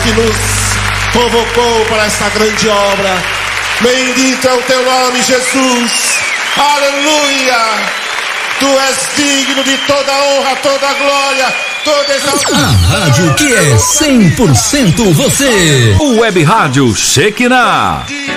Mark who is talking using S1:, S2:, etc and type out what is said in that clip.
S1: que nos convocou para esta grande obra. Bendito é o teu nome, Jesus. Aleluia. Tu és digno de toda honra, toda glória, toda exaltação.
S2: A rádio que é 100% você.
S3: O Web Rádio Shekinah.